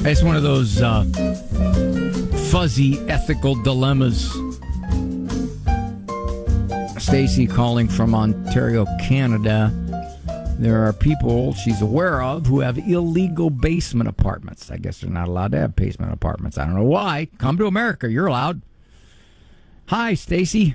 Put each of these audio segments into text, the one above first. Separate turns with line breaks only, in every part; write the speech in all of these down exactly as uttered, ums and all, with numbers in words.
It's one of those uh, fuzzy ethical dilemmas. Stacy calling from Ontario, Canada. There are people she's aware of who have illegal basement apartments. I guess they're not allowed to have basement apartments. I don't know why. Come to America. You're allowed. Hi, Stacy.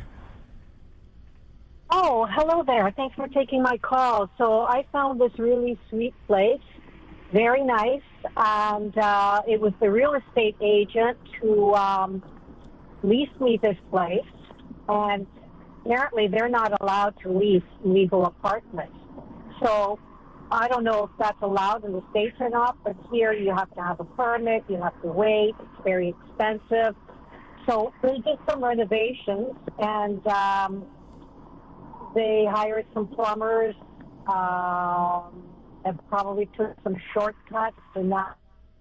Oh, hello there. Thanks for taking my call. So I found this really sweet place. Very nice. And uh, it was the real estate agent who um, leased me this place. And apparently they're not allowed to lease legal apartments. So I don't know if that's allowed in the States or not, but here you have to have a permit, you have to wait, it's very expensive. So they did some renovations, and um, they hired some plumbers, um, and probably took some shortcuts and that.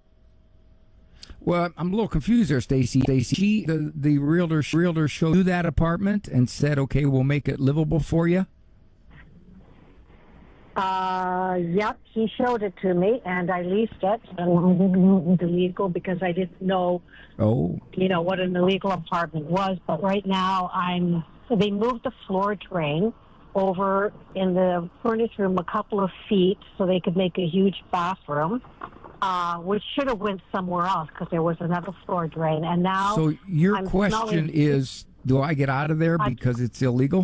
Well, I'm a little confused there, Stacy. Stacy, the the realtor realtor showed you that apartment and said, "Okay, we'll make it livable for you."
Uh, yep, he showed it to me, and I leased it, and I didn't know it was illegal because I didn't know,
oh,
you know, what an illegal apartment was. But right now, I'm. So they moved the floor drain over in the furnace room a couple of feet so they could make a huge bathroom, uh, which should have went somewhere else because there was another floor drain. And now,
so your
I'm
question
smelling,
is, do I get out of there because it's illegal?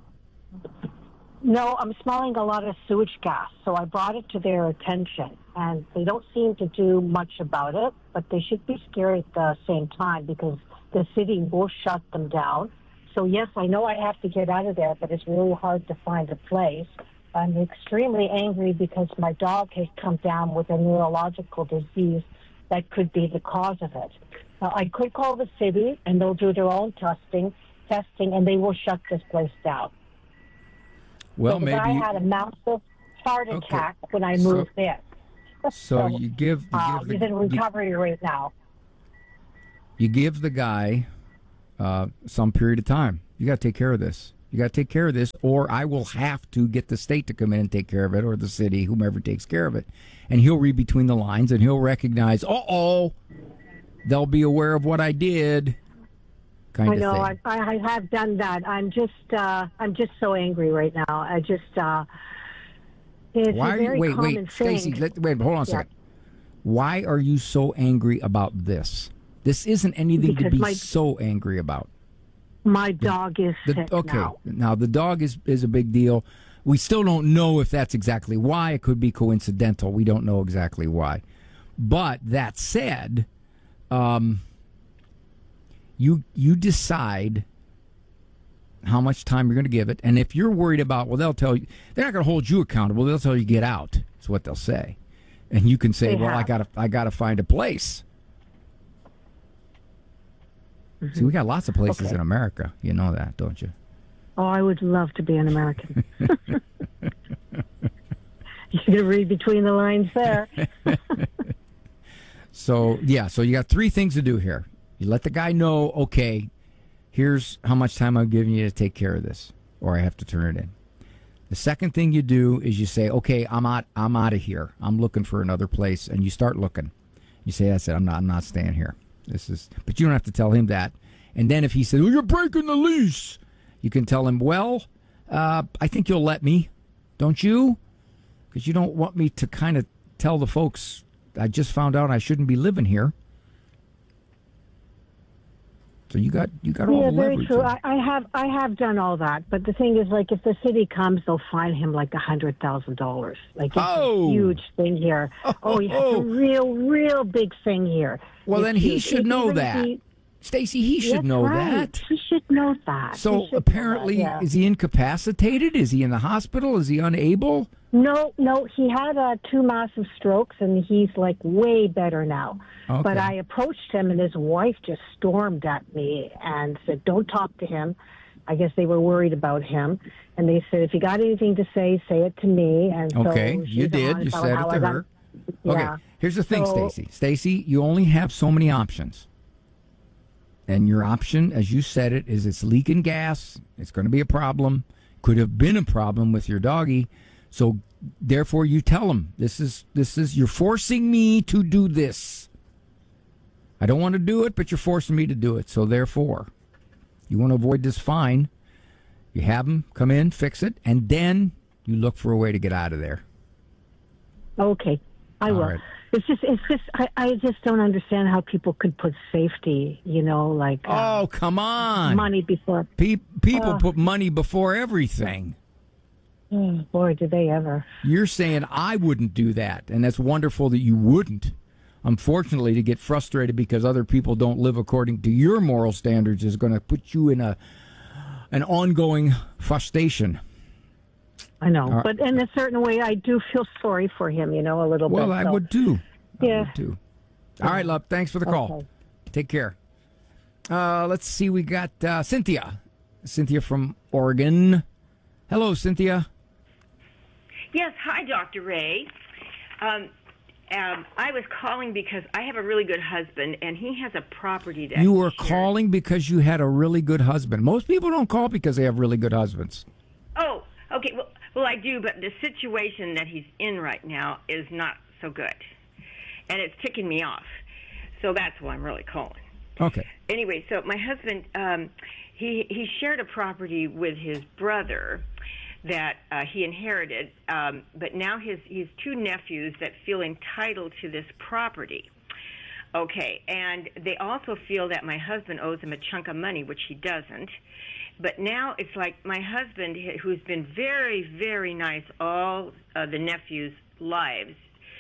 No, I'm smelling a lot of sewage gas, so I brought it to their attention, and they don't seem to do much about it, but they should be scared at the same time because the city will shut them down. So, yes, I know I have to get out of there, but it's really hard to find a place. I'm extremely angry because my dog has come down with a neurological disease that could be the cause of it. Now, I could call the city, and they'll do their own testing, testing, and they will shut this place down.
Well,
so the
maybe
guy had a massive heart attack
okay.
when I moved
so,
in.
So, so you give, you
uh,
give the,
he's in recovery
you,
right now.
You give the guy uh, some period of time. You got to take care of this. You got to take care of this, or I will have to get the state to come in and take care of it, or the city, whomever takes care of it. And he'll read between the lines, and he'll recognize, uh-oh, they'll be aware of what I did. Kind
I know.
of thing.
I, I have done that. I'm just, uh, I'm just so angry right now. I just, uh, it's
Why
a
are
very
you, wait,
common
wait,
thing.
Stacy, let, wait, hold on a
Yeah.
second. Why are you so angry about this? This isn't anything
Because
to be
my,
so angry about.
My dog is
the,
sick
okay.
now.
Now, the dog is, is a big deal. We still don't know if that's exactly why. It could be coincidental. We don't know exactly why. But that said, um, you you decide how much time you're going to give it. And if you're worried about, well, they'll tell you, they're not going to hold you accountable. They'll tell you get out. That's what they'll say. And you can say,
they
well,
have.
I got to I got to find a place. Mm-hmm. See, we got lots of places
okay.
in America. You know that, don't you?
Oh, I would love to be an American. You're going to read between the lines there.
So, yeah, so you got three things to do here. You let the guy know, okay, here's how much time I'm giving you to take care of this, or I have to turn it in. The second thing you do is you say, okay, I'm out I'm out of here. I'm looking for another place, and you start looking. You say, that's it, I'm not I'm not staying here. This is but you don't have to tell him that. And then if he says, well, you're breaking the lease, you can tell him, well, uh, I think you'll let me, don't you? Because you don't want me to kind of tell the folks I just found out I shouldn't be living here. So you got you got all
yeah,
the
very
leverage.
true. I, I have I have done all that, but the thing is, like, if the city comes, they'll fine him like a hundred thousand dollars. Like, it's
oh.
a huge thing here. Oh, oh yeah, it's a real, real big thing here.
Well,
it's
then he
huge.
should
it
know that. Be, Stacy, he should
That's
know
right.
that.
He should know that.
So apparently,
that, yeah.
Is he incapacitated? Is he in the hospital? Is he unable?
No, no. He had uh, two massive strokes, and he's like way better now.
Okay.
But I approached him, and his wife just stormed at me and said, "Don't talk to him." I guess they were worried about him, and they said, "If you got anything to say, say it to me." And
okay,
so
you did. You said it to her.
Yeah.
Okay. Here's the thing,
so,
Stacy. Stacy, you only have so many options. And your option, as you said it, is it's leaking gas. It's going to be a problem. Could have been a problem with your doggy. So, therefore, you tell him, this is, this is, you're forcing me to do this. I don't want to do it, but you're forcing me to do it. So therefore, you want to avoid this fine, you have them come in, fix it, and then you look for a way to get out of there.
Okay, I
All
will.
right.
It's just, it's just, I, I just don't understand how people could put safety, you know, like uh,
Oh, come on.
money before.
Pe- people
Oh.
put money before everything.
Oh, boy, did they ever.
You're saying I wouldn't do that, and that's wonderful that you wouldn't. Unfortunately, to get frustrated because other people don't live according to your moral standards is going to put you in a an ongoing frustration.
I know,
All right.
but in a certain way, I do feel sorry for him, you know, a little
Well,
bit.
I
so.
would too. I
Yeah.
would too. All right, love. Thanks for the call.
Okay.
Take care. Uh, let's see. We got uh, Cynthia. Cynthia from Oregon. Hello, Cynthia.
Yes, hi, Doctor Ray. Um, um, I was calling because I have a really good husband, and he has a property that
You
he
were
shares.
calling because you had a really good husband. Most people don't call because they have really good husbands.
Oh, okay. Well, well, I do, but the situation that he's in right now is not so good, and it's ticking me off. So that's why I'm really calling.
Okay.
Anyway, so my husband, um, he he shared a property with his brother that uh, he inherited, um, but now his his two nephews that feel entitled to this property. Okay, and they also feel that my husband owes them a chunk of money, which he doesn't. But now it's like my husband, who's been very, very nice all uh, the nephews' lives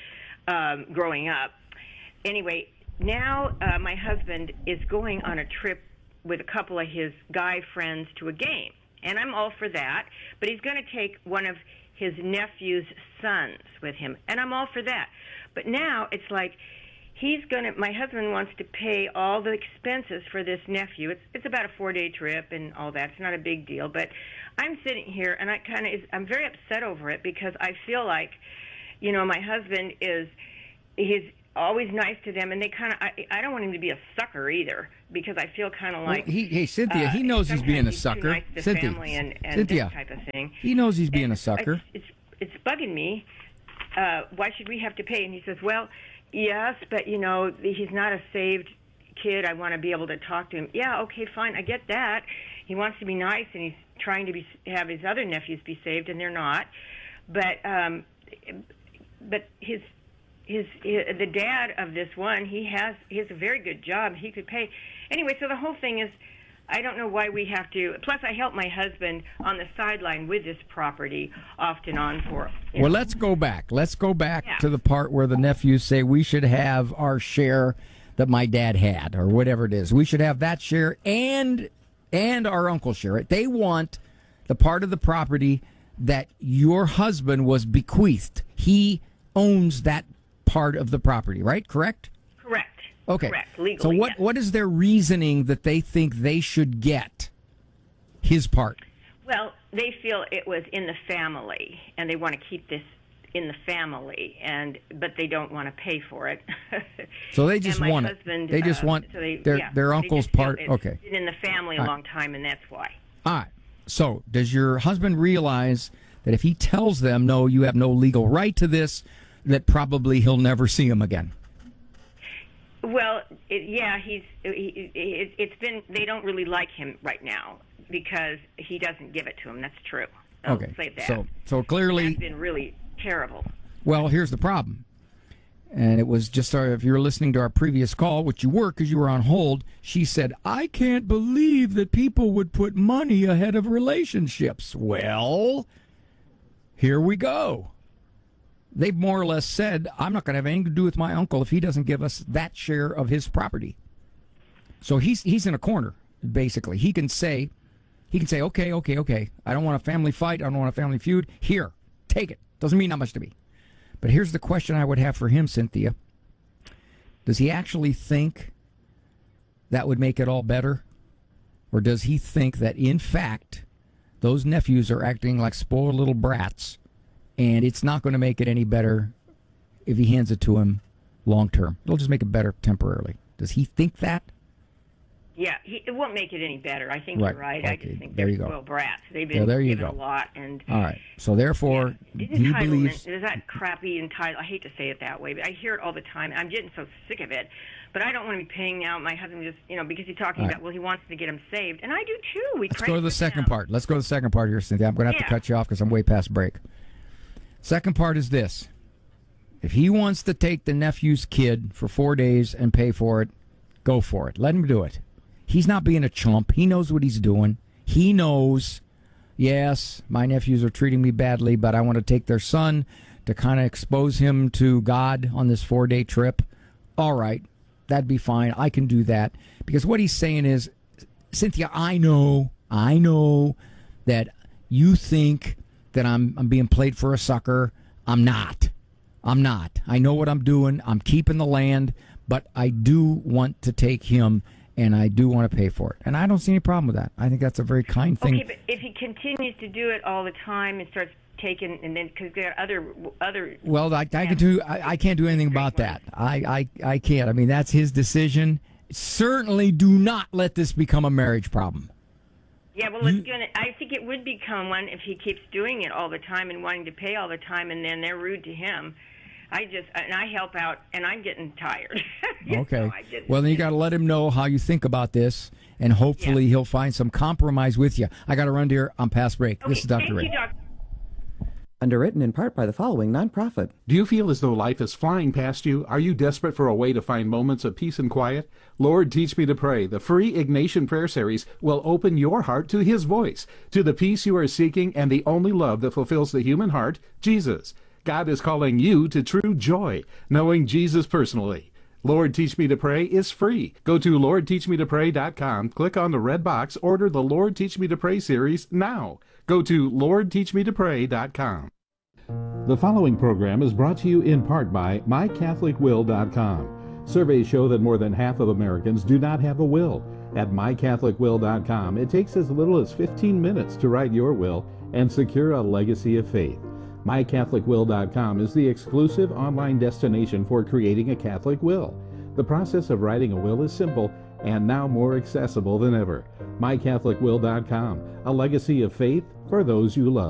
um, growing up. Anyway, now uh, my husband is going on a trip with a couple of his guy friends to a game. And I'm all for that, but he's going to take one of his nephew's sons with him, and I'm all for that. But now it's like he's going to, my husband wants to pay all the expenses for this nephew. It's it's about a four-day trip and all that. It's not a big deal, but I'm sitting here, and I kind of, I'm very upset over it because I feel like, you know, my husband is, he's always nice to them, and they kind of, I, I don't want him to be a sucker either, because I feel kind of like...
Well, he, hey, Cynthia,
uh,
he knows he's being a
sometimes
sucker.
Too nice to
Cynthia,
family and, and
Cynthia,
this type of thing.
he knows he's being
And
a sucker.
It's, it's, it's bugging me. Uh, why should we have to pay? And he says, well, yes, but, you know, he's not a saved kid. I want to be able to talk to him. Yeah, okay, fine, I get that. He wants to be nice, and he's trying to be have his other nephews be saved, and they're not. But um, but his... His, his the dad of this one, he has he has a very good job. He could pay anyway. So the whole thing is, I don't know why we have to. Plus, I help my husband on the sideline with this property off and on for. you
Well,
know.
let's go back. Let's go back
Yeah.
to the part where the nephews say we should have our share that my dad had, or whatever it is. We should have that share and and our uncle share it. They want the part of the property that your husband was bequeathed. He owns that part of the property, right? Correct?
Correct.
Okay.
Correct. Legally.
So what
yes.
what is their reasoning that they think they should get his part?
Well, they feel it was in the family, and they want to keep this in the family, and but they don't want to pay for it.
So they just
And my
want it.
husband,
They just
uh,
want
so they,
their
yeah,
their
they
uncle's
just feel
part.
it's
Okay.
been in the family a
All right.
long time, and that's why.
All right. So, does your husband realize that if he tells them, no, you have no legal right to this, that probably he'll never see him again?
Well, it, yeah, he's. He, it, it's been. They don't really like him right now because he doesn't give it to him. That's true. I'll
Okay.
say that.
So, so clearly,
That's been really terrible.
well, here's the problem. And it was just, uh, if you were listening to our previous call, which you were because you were on hold, she said, I can't believe that people would put money ahead of relationships. Well, here we go. They've more or less said, I'm not going to have anything to do with my uncle if he doesn't give us that share of his property. So he's he's in a corner, basically. He can say, he can say, okay, okay, okay. I don't want a family fight. I don't want a family feud. Here, take it. Doesn't mean that much to me. But here's the question I would have for him, Cynthia. Does he actually think that would make it all better? Or does he think that, in fact, those nephews are acting like spoiled little brats, and it's not going to make it any better if he hands it to him long term? It'll just make it better temporarily. Does he think that?
Yeah, he, it won't make it any better. I think
Right.
you're right. I
Okay.
just think
There
they're
you go.
spoiled brats. They've
Yeah,
been
there you
given
go.
a lot, and
All right. So therefore,
yeah.
he
Entitlement,
believes.
there's that crappy entitle. I hate to say it that way, but I hear it all the time. I'm getting so sick of it. But I don't want to be paying now. My husband just, you know, because he's talking
All right.
about, well, he wants to get him saved, and I do too. We
Let's
pray
go to the
for
second
them.
part. Let's go to the second part here, Cynthia. I'm going to have
Yeah.
to cut you off because I'm way past break. Second part is this. If he wants to take the nephew's kid for four days and pay for it, go for it. Let him do it. He's not being a chump. He knows what he's doing. He knows, yes, my nephews are treating me badly, but I want to take their son to kind of expose him to God on this four-day trip. All right, that'd be fine. I can do that. Because what he's saying is, Cynthia, I know, I know that you think that I'm I'm being played for a sucker. I'm not. I'm not. I know what I'm doing. I'm keeping the land, but I do want to take him, and I do want to pay for it. And I don't see any problem with that. I think that's a very kind thing.
Okay, but if he continues to do it all the time and starts taking, and then because there are other other.
Well, I, I can do. I, I can't do anything about that. I, I I can't. I mean, that's his decision. Certainly, do not let this become a marriage problem.
Yeah, well, it's gonna. I think it would become one if he keeps doing it all the time and wanting to pay all the time, and then they're rude to him. I just and I help out, and I'm getting tired. You
Okay.
know, I just-
Well, then you got to let him know how you think about this, and hopefully
Yeah.
he'll find some compromise with you. I got to run here. I'm past break.
Okay,
This is Doctor
thank
Ray.
you, Doctor
Underwritten in part by the following nonprofit.
Do you feel as though life is flying past you? Are you desperate for a way to find moments of peace and quiet? Lord, Teach Me to Pray, the free Ignatian prayer series, will open your heart to His voice, to the peace you are seeking and the only love that fulfills the human heart, Jesus. God is calling you to true joy, knowing Jesus personally. Lord, Teach Me to Pray is free. Go to lord teach me to pray dot com, click on the red box, order the Lord Teach Me to Pray series now. Go to lord teach me to pray dot com. The following program is brought to you in part by my catholic will dot com. Surveys show that more than half of Americans do not have a will. At my catholic will dot com, it takes as little as fifteen minutes to write your will and secure a legacy of faith. my catholic will dot com is the exclusive online destination for creating a Catholic will. The process of writing a will is simple and now more accessible than ever. my catholic will dot com, a legacy of faith for those you love.